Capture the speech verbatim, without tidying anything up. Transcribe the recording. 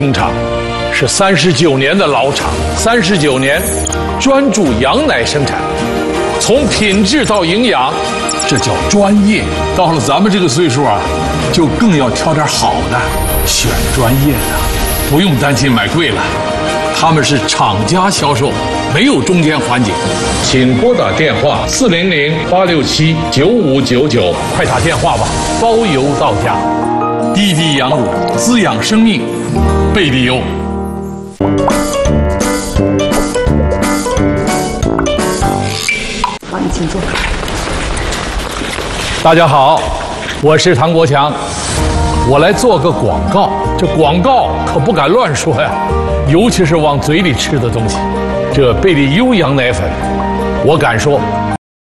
工厂是三十九年的老厂，三十九年专注羊奶生产，从品质到营养， 这叫专业。到了咱们这个岁数啊，就更要挑点好的，选专业的，不用担心买贵了。他们是厂家销售，没有中间环节。 请拨打电话四零零八六七九五九九，快打电话吧，包邮到家。 滴滴羊乳，滋养生命，贝利优。 好，你请坐。 大家好，我是唐国强，我来做个广告。这广告可不敢乱说呀，尤其是往嘴里吃的东西。这贝利优羊奶粉，我敢说